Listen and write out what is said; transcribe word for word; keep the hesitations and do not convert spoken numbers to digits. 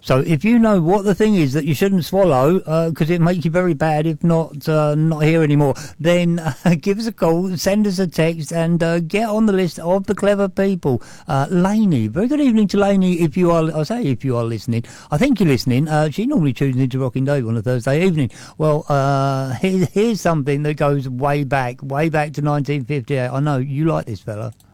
So if you know what the thing is that you shouldn't swallow, because uh, it makes you very bad if not uh, not here anymore, then uh, give us a call, send us a text, and uh, get on the list of the clever people. Uh, Lainey, very good evening to Lainey. If you are, I say if you are listening, I think you're listening. Uh, she normally tunes into Rocking Dave on a Thursday evening. Well, uh, here, here's something that goes way back, way back to nineteen fifty-eight. I know you like this fella.